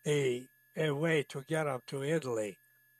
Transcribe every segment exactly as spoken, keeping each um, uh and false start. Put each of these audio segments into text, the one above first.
a a way to get them to Italy.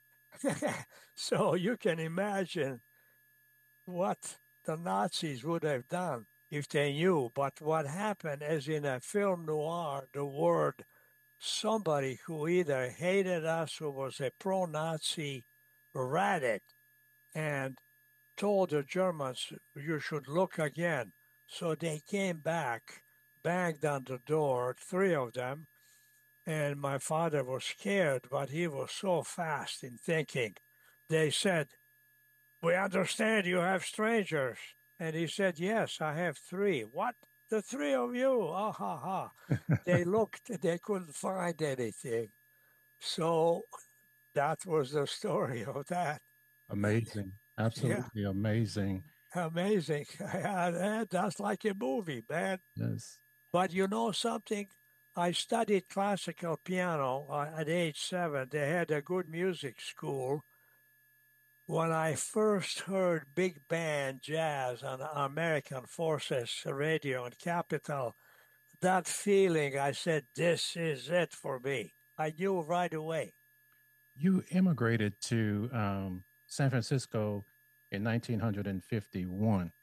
So you can imagine what the Nazis would have done if they knew. But what happened, as in a film noir, the word somebody who either hated us or was a pro-Nazi read it and told the Germans, you should look again. So they came back, banged on the door, three of them, and my father was scared, but he was so fast in thinking. They said, we understand you have strangers. And he said, yes, I have three. What? The three of you? Ah, ha, ha. They looked, they couldn't find anything. So that was the story of that. Amazing. Yeah, Absolutely amazing. amazing. Yeah, that's like a movie, man. Yes. But you know something? I studied classical piano uh, at age seven. They had a good music school. When I first heard big band jazz on American Forces Radio and Capitol, that feeling, I said, this is it for me. I knew right away. You immigrated to um, San Francisco in nineteen fifty-one.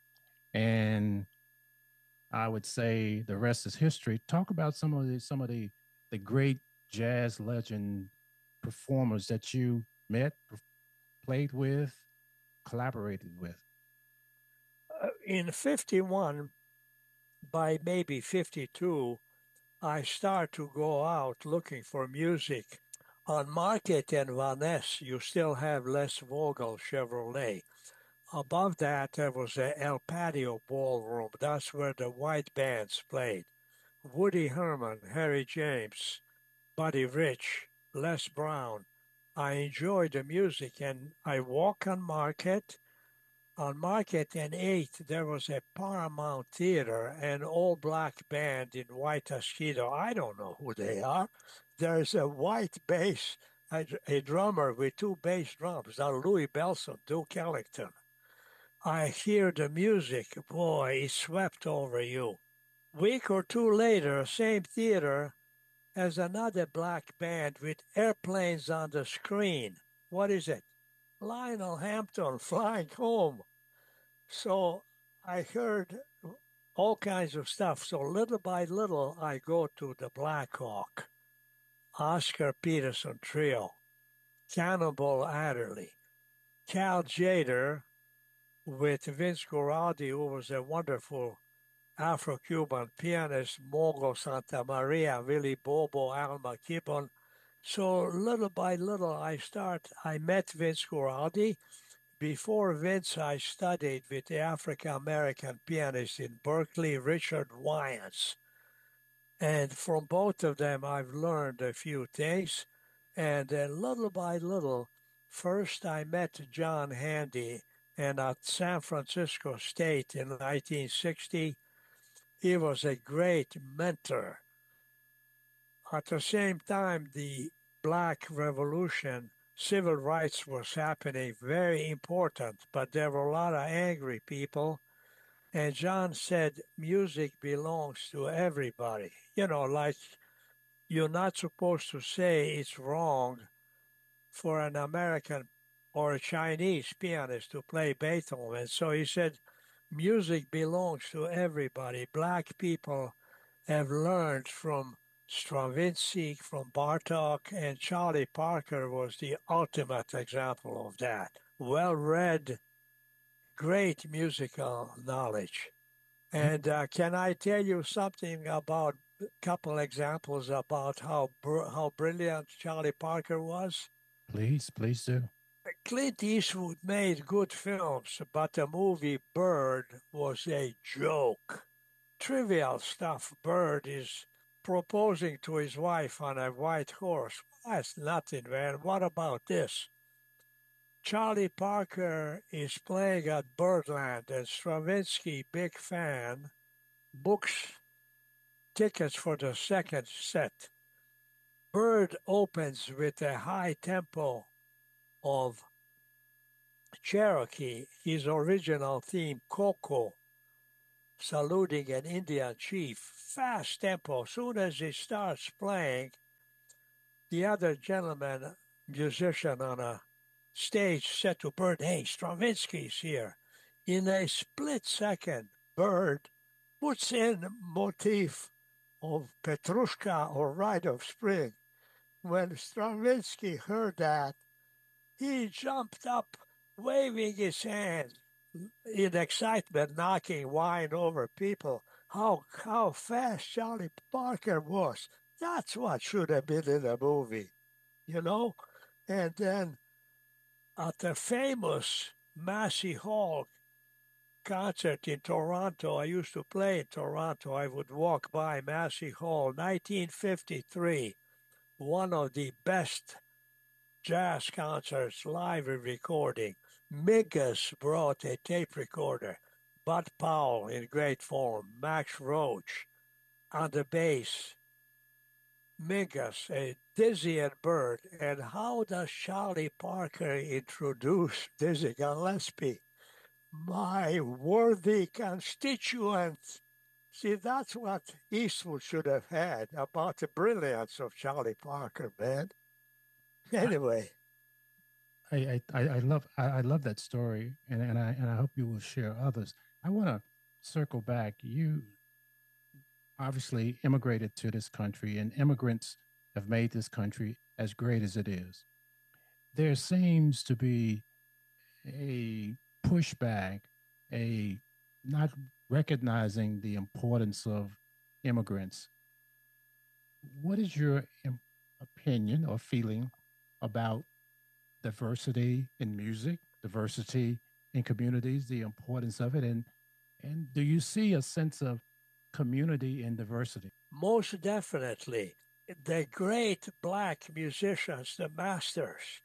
And I would say the rest is history. Talk about some of the some of the the great jazz legend performers that you met, played with, collaborated with. Uh, in fifty-one, by maybe fifty-two, I start to go out looking for music. On Market and Van Ness, you still have Les Vogel Chevrolet. Above that, there was a El Patio Ballroom. That's where the white bands played. Woody Herman, Harry James, Buddy Rich, Les Brown. I enjoyed the music and I walk on Market. On Market and eighth, there was a Paramount Theater, an all-black band in white tuxedo. I don't know who they are. There's a white bass, a, a drummer with two bass drums, now Louis Bellson, Duke Ellington. I hear the music, boy, it swept over you. Week or two later, same theater has another black band with airplanes on the screen. What is it? Lionel Hampton flying home. So I heard all kinds of stuff. So little by little, I go to the Black Hawk, Oscar Peterson Trio, Cannonball Adderley, Cal Tjader with Vince Guaraldi, who was a wonderful Afro-Cuban pianist, Mongo Santa Maria, Willie Bobo, Alma Gibbon. So little by little, I start. I met Vince Guaraldi. Before Vince, I studied with the African American pianist in Berkeley, Richard Wyans. And from both of them, I've learned a few things. And uh, little by little, first I met John Handy, and at San Francisco State in nineteen sixty, he was a great mentor. At the same time, the Black Revolution, civil rights was happening, very important, but there were a lot of angry people. And John said, music belongs to everybody. You know, like you're not supposed to say it's wrong for an American or a Chinese pianist to play Beethoven. So he said, music belongs to everybody. Black people have learned from Stravinsky, from Bartok, and Charlie Parker was the ultimate example of that. Well read, great musical knowledge. Yeah, And uh, can I tell you something about a couple examples about how br- how brilliant Charlie Parker was? please, please do. Clint Eastwood made good films, but the movie Bird was a joke. Trivial stuff. Bird is proposing to his wife on a white horse. That's nothing, man. What about this? Charlie Parker is playing at Birdland, and Stravinsky, big fan, books tickets for the second set. Bird opens with a high tempo of Cherokee, his original theme, Coco, saluting an Indian chief. Fast tempo. Soon as he starts playing, the other gentleman, musician on a stage, said to Bird, "Hey, Stravinsky's here." In a split second, Bird puts in motif of Petrushka or Rite of Spring. When Stravinsky heard that, he jumped up, waving his hands in excitement, knocking wine over people. How how fast Charlie Parker was. That's what should have been in a movie, you know? And then at the famous Massey Hall concert in Toronto, I used to play in Toronto. I would walk by Massey Hall, nineteen fifty-three, one of the best jazz concerts, live recording. Mingus brought a tape recorder. Bud Powell in great form. Max Roach on the bass. Mingus, a Dizzy and Bird. And how does Charlie Parker introduce Dizzy Gillespie? My worthy constituents. See, that's what Eastwood should have had about the brilliance of Charlie Parker, man. Anyway. I, I, I love I, I love that story, and, and I and I hope you will share others. I want to circle back. You obviously immigrated to this country, and immigrants have made this country as great as it is. There seems to be a pushback, a not recognizing the importance of immigrants. What is your im- opinion or feeling about diversity in music, diversity in communities, the importance of it, and and do you see a sense of community in diversity? Most definitely. The great black musicians, the masters,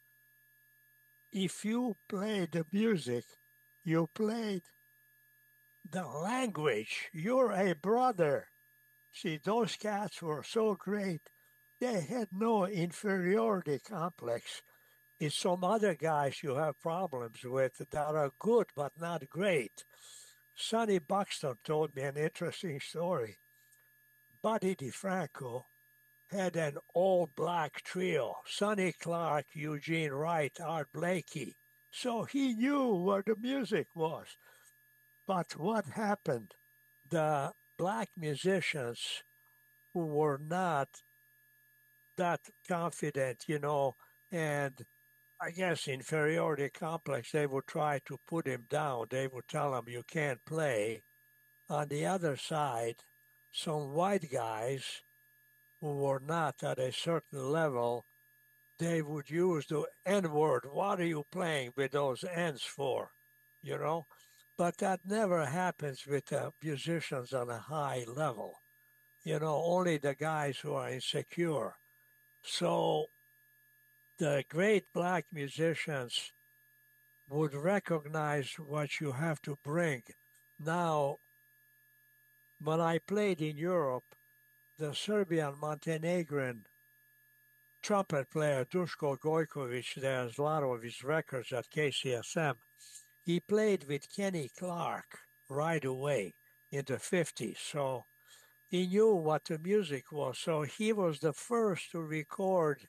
if you played the music, you played the language. You're a brother. See, those cats were so great. They had no inferiority complex. It's some other guys you have problems with that are good but not great. Sonny Buxton told me an interesting story. Buddy DeFranco had an all-black trio, Sonny Clark, Eugene Wright, Art Blakey. So he knew where the music was. But what happened? The black musicians who were not that confident, you know, and I guess inferiority complex, they would try to put him down. They would tell him, you can't play. On the other side, some white guys who were not at a certain level, they would use the N word. What are you playing with those N's for? You know? But that never happens with uh, musicians on a high level. You know, only the guys who are insecure. So the great black musicians would recognize what you have to bring. Now, when I played in Europe, the Serbian Montenegrin trumpet player Duško Gojkovic, there's a lot of his records at K C S M. He played with Kenny Clarke right away in the fifties, so he knew what the music was. So he was the first to record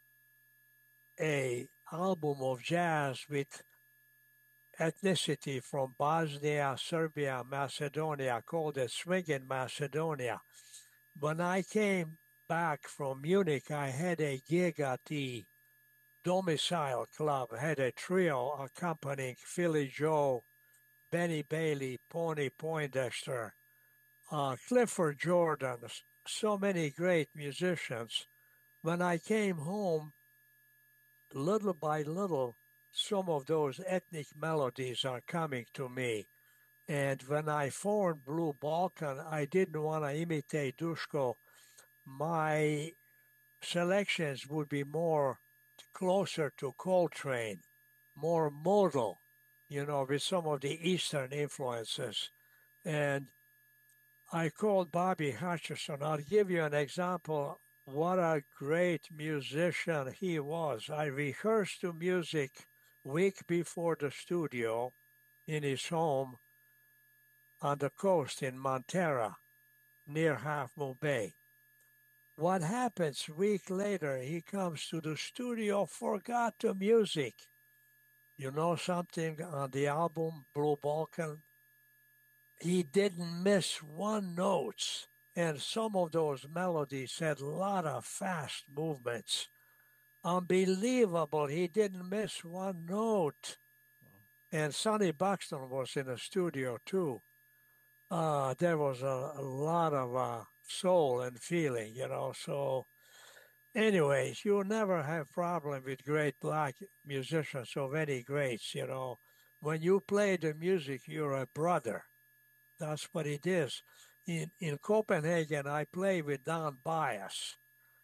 a album of jazz with ethnicity from Bosnia, Serbia, Macedonia, called it Swingin' Macedonia. When I came back from Munich, I had a gig at the Domicile Club, I had a trio accompanying Philly Joe, Benny Bailey, Pony Poindexter, uh, Clifford Jordan, so many great musicians. When I came home, little by little, some of those ethnic melodies are coming to me. And when I formed Blue Balkan, I didn't want to imitate Duško. My selections would be more closer to Coltrane, more modal, you know, with some of the Eastern influences. And I called Bobby Hutcherson. I'll give you an example. What a great musician he was. I rehearsed to music week before the studio in his home on the coast in Montara, near Half Moon Bay. What happens a week later, he comes to the studio, forgot the music. You know something on the album Blue Balkan? He didn't miss one note. And some of those melodies had a lot of fast movements. Unbelievable. He didn't miss one note. And Sonny Buxton was in the studio too. Uh, there was a, a lot of uh, soul and feeling, you know. So, anyways, you never have problem with great black musicians of any greats, you know. When you play the music, you're a brother. That's what it is. In in Copenhagen, I play with Don Bias,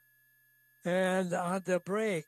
and on the break,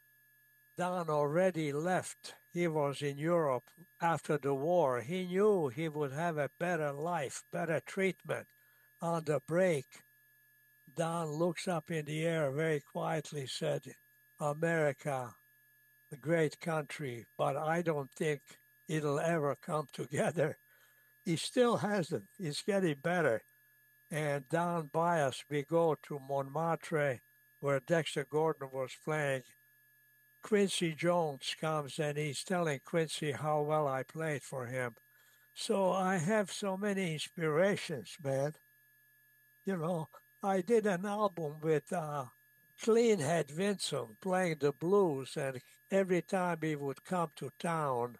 Don already left. He was in Europe after the war. He knew he would have a better life, better treatment. On the break, Don looks up in the air very quietly, said, America, a great country, but I don't think it'll ever come together. He still hasn't. He's getting better. And down by us, we go to Montmartre, where Dexter Gordon was playing. Quincy Jones comes and he's telling Quincy how well I played for him. So I have so many inspirations, man. You know, I did an album with uh, Cleanhead Vincent playing the blues, and every time he would come to town,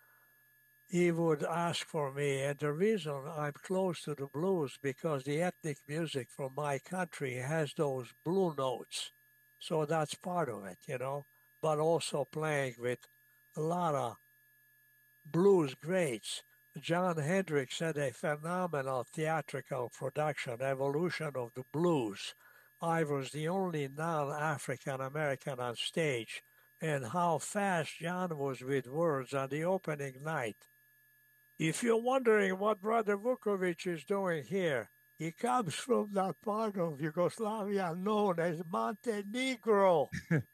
he would ask for me. And the reason I'm close to the blues because the ethnic music from my country has those blue notes. So that's part of it, you know, but also playing with a lot of blues greats. Jon Hendricks had a phenomenal theatrical production, Evolution of the Blues. I was the only non-African American on stage, and how fast John was with words on the opening night. If you're wondering what Brother Vukovic is doing here, he comes from that part of Yugoslavia known as Montenegro.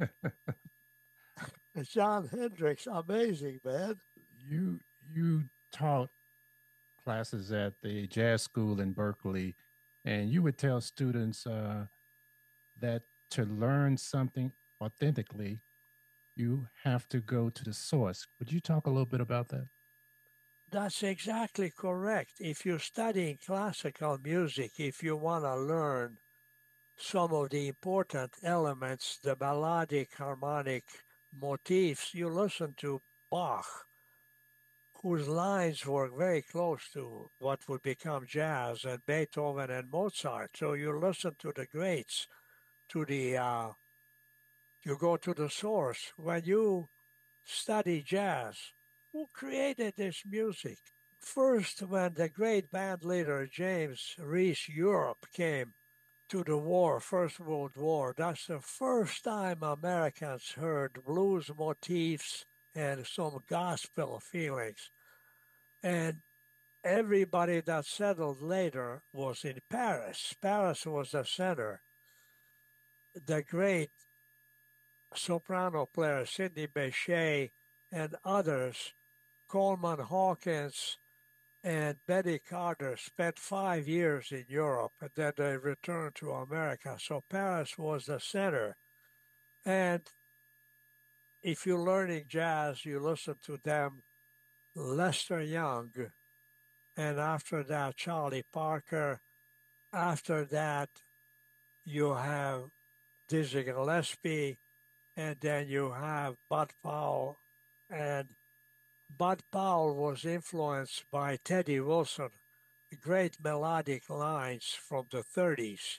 Jon Hendricks, amazing, man. You you taught classes at the jazz school in Berkeley, and you would tell students uh, that to learn something authentically, you have to go to the source. Would you talk a little bit about that? That's exactly correct. If you're studying classical music, if you want to learn some of the important elements, the melodic harmonic motifs, you listen to Bach, whose lines were very close to what would become jazz, and Beethoven and Mozart. So you listen to the greats, to the uh, you go to the source. When you study jazz, who created this music? First, when the great band leader James Reese Europe came to the war, First World War, that's the first time Americans heard blues motifs and some gospel feelings. And everybody that settled later was in Paris. Paris was the center. The great soprano player Sidney Bechet and others, Coleman Hawkins and Betty Carter, spent five years in Europe and then they returned to America. So Paris was the center. And if you're learning jazz, you listen to them, Lester Young, and after that, Charlie Parker. After that, you have Dizzy Gillespie, and then you have Bud Powell. And Bud Powell was influenced by Teddy Wilson, great melodic lines from the thirties,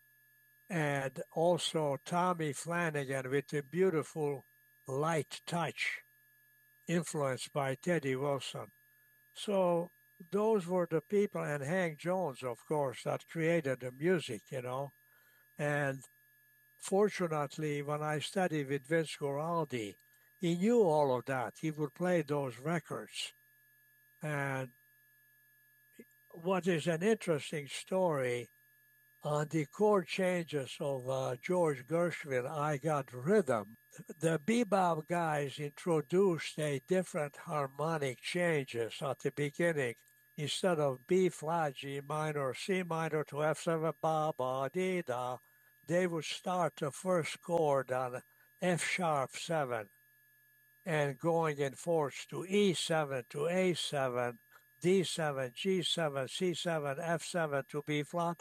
and also Tommy Flanagan with a beautiful light touch, influenced by Teddy Wilson. So those were the people, and Hank Jones, of course, that created the music, you know. And fortunately, when I studied with Vince Guaraldi, he knew all of that. He would play those records. And what is an interesting story on the chord changes of uh, George Gershwin, I Got Rhythm, the bebop guys introduced a different harmonic changes at the beginning. Instead of B flat, G minor, C minor to F seven, ba, ba, dee, da, they would start the first chord on F sharp seven and going in fourths to E seven to A seven, D seven, G seven, C seven, F seven to B flat.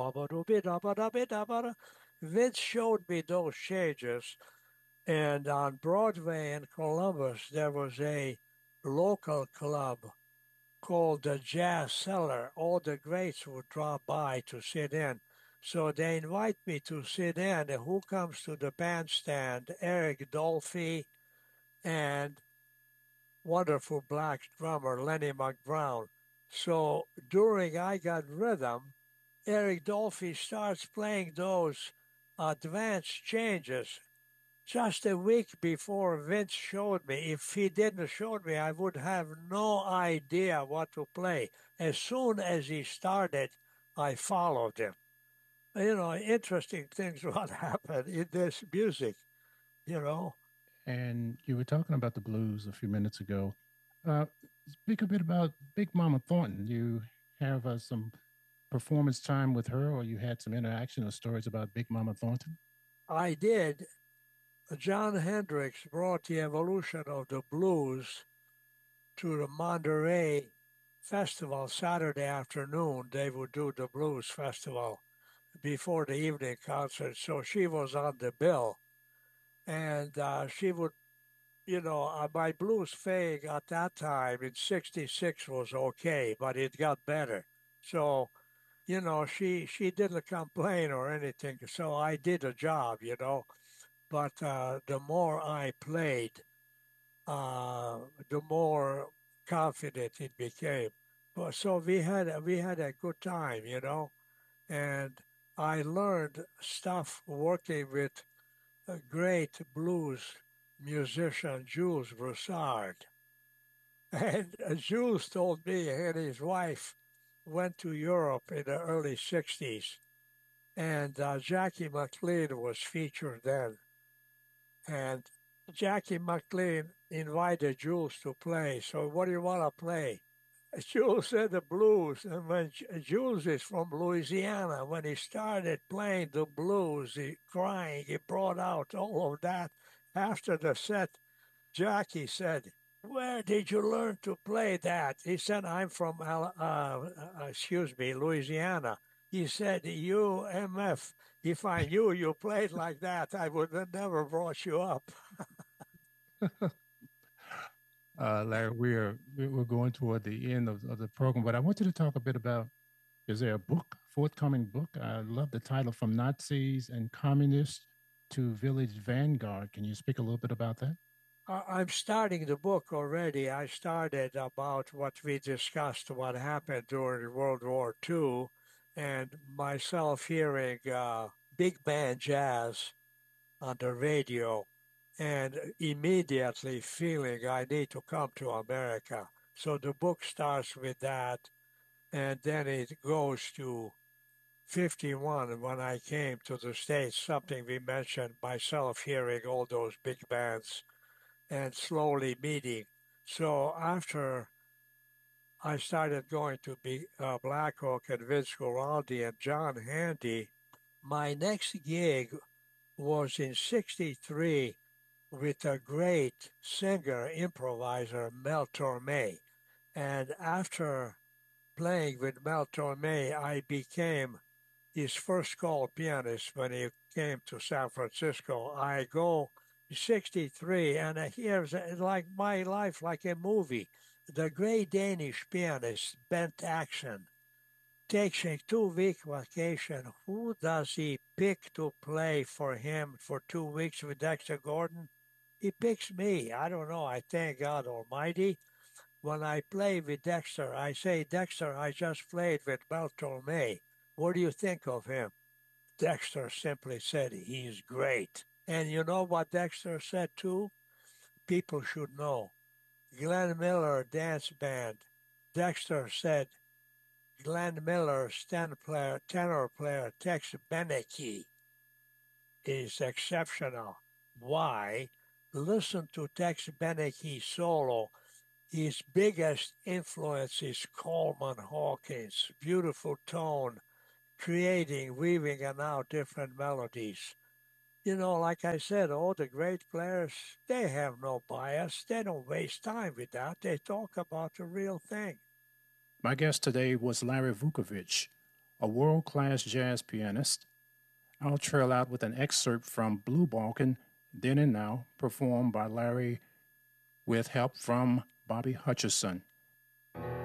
Vince showed me those changes, and on Broadway in Columbus, there was a local club called the Jazz Cellar. All the greats would drop by to sit in. So they invite me to sit in. And who comes to the bandstand? Eric Dolphy and wonderful black drummer Lenny McBrown. So during I Got Rhythm, Eric Dolphy starts playing those advanced changes just a week before Vince showed me. If he didn't show me, I would have no idea what to play. As soon as he started, I followed him. You know, interesting things what happen in this music, you know. And you were talking about the blues a few minutes ago. Uh, speak a bit about Big Mama Thornton. You have uh, some performance time with her, or you had some interaction or stories about Big Mama Thornton? I did. John Hendricks brought the evolution of the blues to the Monterey Festival Saturday afternoon. They would do the blues festival before the evening concert. So she was on the bill. And uh, she would, you know, uh, my blues fame at that time in sixty-six was okay, but it got better. So, you know, she, she didn't complain or anything. So I did a job, you know. But uh, the more I played, uh, the more confident it became. But so we had a, we had a good time, you know, and I learned stuff working with a great blues musician, Jules Broussard. And uh, Jules told me he and his wife went to Europe in the early sixties, and uh, Jackie McLean was featured then. And Jackie McLean invited Jules to play. So, what do you want to play? Jules said the blues. And when Jules is from Louisiana, when he started playing the blues, he crying, he brought out all of that. After the set, Jackie said, "Where did you learn to play that?" He said, "I'm from, uh, uh, excuse me, Louisiana." He said, "U M F, if I knew you played like that, I would have never brought you up." uh, Larry, we're we're going toward the end of, of the program, but I want you to talk a bit about, is there a book, forthcoming book? I love the title, From Nazis and Communists to Village Vanguard. Can you speak a little bit about that? I'm starting the book already. I started about what we discussed, what happened during World War Two, and myself hearing uh, big band jazz on the radio and immediately feeling I need to come to America. So the book starts with that, and then it goes to fifty-one when I came to the States, something we mentioned, myself hearing all those big bands and slowly meeting. So after I started going to be uh, Black Hawk and Vince Guaraldi and John Handy, my next gig was in sixty-three with a great singer, improviser, Mel Torme. And after playing with Mel Torme, I became his first call pianist when he came to San Francisco. I go sixty-three, and here's like my life like a movie. The great Danish pianist, Bent Action, takes a two-week vacation. Who does he pick to play for him for two weeks with Dexter Gordon? He picks me. I don't know. I thank God Almighty. When I play with Dexter, I say, "Dexter, I just played with Mel Torme. What do you think of him?" Dexter simply said, "He's great." And you know what Dexter said too? People should know. Glenn Miller Dance Band. Dexter said, Glenn Miller, tenor player, tenor player, Tex Beneke is exceptional. Why? Listen to Tex Beneke solo. His biggest influence is Coleman Hawkins. Beautiful tone, creating, weaving and out different melodies. You know, like I said, all the great players, they have no bias. They don't waste time with that. They talk about the real thing. My guest today was Larry Vukovich, a world class jazz pianist. I'll trail out with an excerpt from Blue Balkan, Then and Now, performed by Larry with help from Bobby Hutcherson.